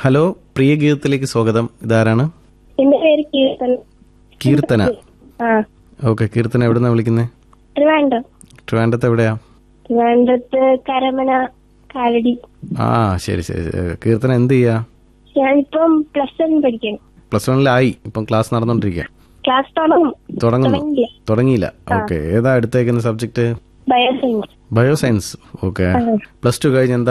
Hello, പ്രിയ ഗീതത്തിലേക്ക് സ്വാഗതം. ഇതാരാണ്? എന്റെ പേര് കീർത്തന. കീർത്തന. ഓക്കെ, കീർത്തന എവിടുന്നാ വിളിക്കുന്നത്? ട്രിവാൻഡ്രം. ട്രിവാൻഡ്രത്ത് എവിടെയാ? ട്രിവാൻഡ്രത്ത് കരമന, കാലടി. ആ, ശരി ശരി. കീർത്തന എന്ത് ചെയ്യാ? ഞാനിപ്പം +1 പഠിക്കണം. +1 ഇപ്പം ക്ലാസ് നടന്നോണ്ടിരിക്കുക. ക്ലാസ് തുടങ്ങിയില്ല. ഓക്കെ, ഏതാ എടുത്തേക്കുന്ന സബ്ജക്ട്? ബയോസയൻസ്. ബയോസയൻസ്. ഓക്കെ, +2 കഴിഞ്ഞ് എന്താ